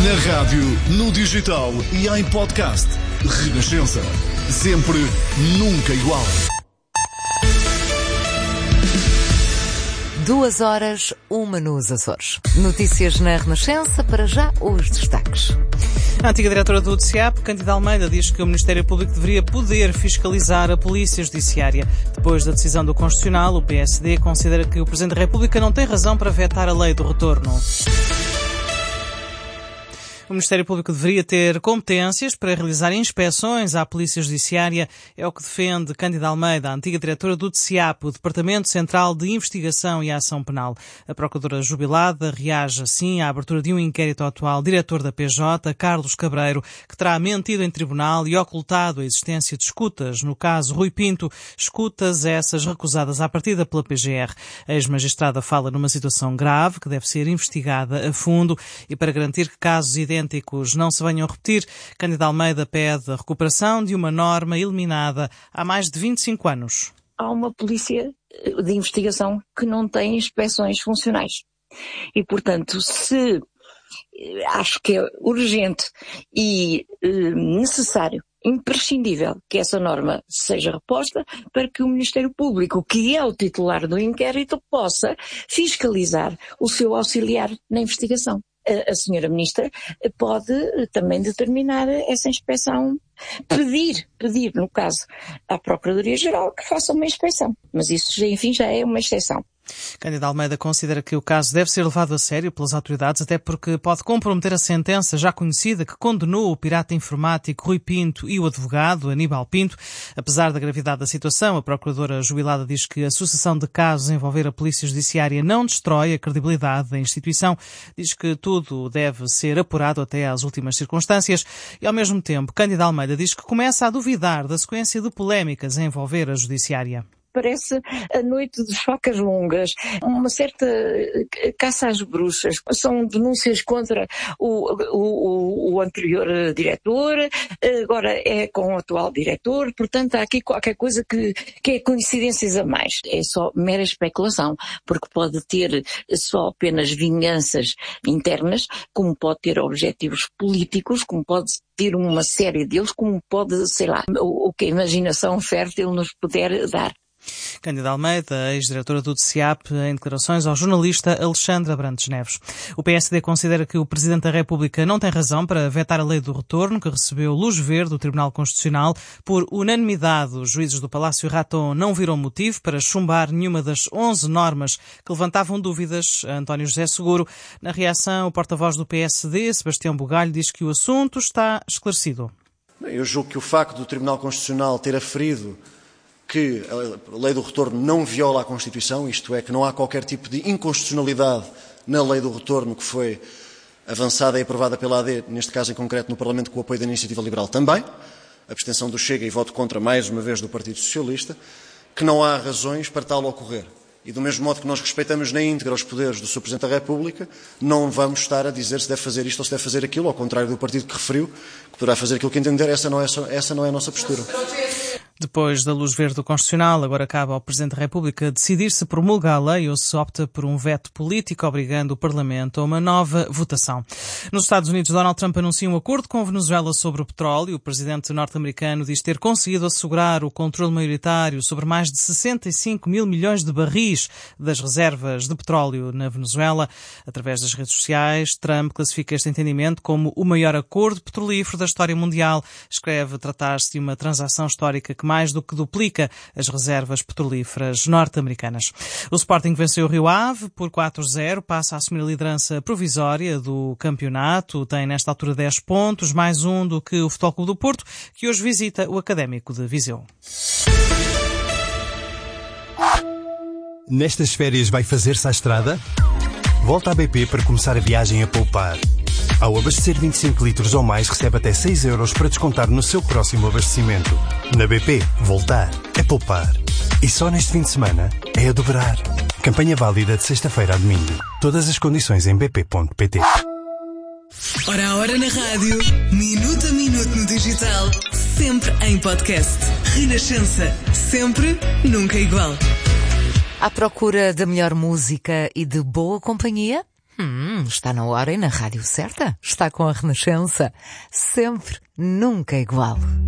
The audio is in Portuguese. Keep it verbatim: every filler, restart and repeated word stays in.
Na rádio, no digital e em podcast. Renascença. Sempre, nunca igual. Duas horas, uma nos Açores. Notícias na Renascença, para já os destaques. A antiga diretora do D C A P, Cândida Almeida, diz que o Ministério Público deveria poder fiscalizar a Polícia Judiciária. Depois da decisão do Constitucional, o P S D considera que o Presidente da República não tem razão para vetar a lei do retorno. O Ministério Público deveria ter competências para realizar inspeções à Polícia Judiciária, é o que defende Cândida Almeida, a antiga diretora do D C A P, o Departamento Central de Investigação e Ação Penal. A procuradora jubilada reage assim à abertura de um inquérito ao atual diretor da P J, Carlos Cabreiro, que terá mentido em tribunal e ocultado a existência de escutas. No caso Rui Pinto, escutas essas recusadas à partida pela P G R. A ex-magistrada fala numa situação grave que deve ser investigada a fundo e para garantir que casos idênticos idênticos não se venham a repetir, Cândida Almeida pede a recuperação de uma norma eliminada há mais de vinte e cinco anos. Há uma polícia de investigação que não tem inspeções funcionais. E, portanto, se acho que é urgente e eh, necessário, imprescindível que essa norma seja reposta para que o Ministério Público, que é o titular do inquérito, possa fiscalizar o seu auxiliar na investigação. A senhora Ministra pode também determinar essa inspeção, pedir, pedir, no caso, à Procuradoria-Geral que faça uma inspeção. Mas isso, enfim, já é uma exceção. Cândida Almeida considera que o caso deve ser levado a sério pelas autoridades, até porque pode comprometer a sentença já conhecida que condenou o pirata informático Rui Pinto e o advogado Aníbal Pinto. Apesar da gravidade da situação, a procuradora jubilada diz que a sucessão de casos envolver a Polícia Judiciária não destrói a credibilidade da instituição. Diz que tudo deve ser apurado até às últimas circunstâncias e, ao mesmo tempo, Cândida Almeida diz que começa a duvidar da sequência de polémicas a envolver a Judiciária. Parece a noite de facas longas, uma certa caça às bruxas. São denúncias contra o, o, o anterior diretor, agora é com o atual diretor, portanto há aqui qualquer coisa que, que é coincidências a mais. É só mera especulação, porque pode ter só apenas vinganças internas, como pode ter objetivos políticos, como pode ter uma série deles, como pode, sei lá, o, o que a imaginação fértil nos puder dar. Cândida Almeida, ex-diretora do D C A P, em declarações ao jornalista Alexandre Abrantes Neves. O P S D considera que o Presidente da República não tem razão para vetar a lei do retorno, que recebeu luz verde do Tribunal Constitucional. Por unanimidade, os juízes do Palácio Raton não viram motivo para chumbar nenhuma das onze normas que levantavam dúvidas a António José Seguro. Na reação, o porta-voz do P S D, Sebastião Bugalho, diz que o assunto está esclarecido. Eu julgo que o facto do Tribunal Constitucional ter aferido que a lei do retorno não viola a Constituição, isto é, que não há qualquer tipo de inconstitucionalidade na lei do retorno que foi avançada e aprovada pela A D, neste caso em concreto no Parlamento com o apoio da Iniciativa Liberal também, abstenção do Chega e voto contra mais uma vez do Partido Socialista, que não há razões para tal ocorrer. E do mesmo modo que nós respeitamos na íntegra os poderes do senhor Presidente da República, não vamos estar a dizer se deve fazer isto ou se deve fazer aquilo, ao contrário do partido que referiu, que poderá fazer aquilo que entender, essa não é, essa não é a nossa postura. Depois da luz verde do Constitucional, agora cabe ao Presidente da República decidir se promulga a lei ou se opta por um veto político, obrigando o Parlamento a uma nova votação. Nos Estados Unidos, Donald Trump anuncia um acordo com a Venezuela sobre o petróleo. O Presidente norte-americano diz ter conseguido assegurar o controle maioritário sobre mais de sessenta e cinco mil milhões de barris das reservas de petróleo na Venezuela. Através das redes sociais, Trump classifica este entendimento como o maior acordo petrolífero da história mundial. Escreve tratar-se de uma transação histórica que mais do que duplica as reservas petrolíferas norte-americanas. O Sporting venceu o Rio Ave por quatro a zero, passa a assumir a liderança provisória do campeonato, tem nesta altura dez pontos, mais um do que o Futebol Clube do Porto, que hoje visita o Académico de Viseu. Nestas férias vai fazer-se à estrada? Volta à B P para começar a viagem a poupar. Ao abastecer vinte e cinco litros ou mais, recebe até seis euros para descontar no seu próximo abastecimento. Na B P, voltar é poupar. E só neste fim de semana é a dobrar. Campanha válida de sexta-feira a domingo. Todas as condições em b p ponto p t. Hora a hora na rádio, minuto a minuto no digital, sempre em podcast. Renascença, sempre, nunca igual. À procura da melhor música e de boa companhia? Hum, está na hora e na rádio certa. Está com a Renascença. Sempre, nunca igual.